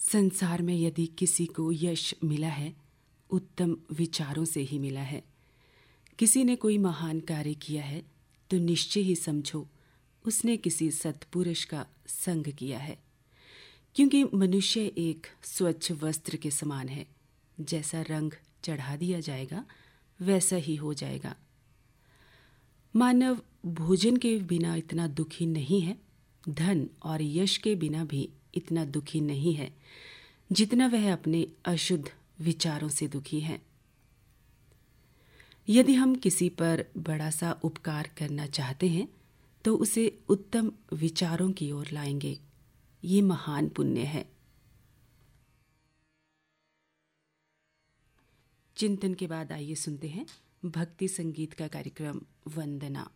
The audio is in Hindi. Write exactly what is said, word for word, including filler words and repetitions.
संसार में यदि किसी को यश मिला है, उत्तम विचारों से ही मिला है। किसी ने कोई महान कार्य किया है तो निश्चय ही समझो उसने किसी सत्पुरुष का संग किया है, क्योंकि मनुष्य एक स्वच्छ वस्त्र के समान है। जैसा रंग चढ़ा दिया जाएगा वैसा ही हो जाएगा। मानव भोजन के बिना इतना दुखी नहीं है, धन और यश के बिना भी इतना दुखी नहीं है जितना वह अपने अशुद्ध विचारों से दुखी है। यदि हम किसी पर बड़ा सा उपकार करना चाहते हैं तो उसे उत्तम विचारों की ओर लाएंगे। ये महान पुण्य है। चिंतन के बाद आइए सुनते हैं भक्ति संगीत का कार्यक्रम वंदना।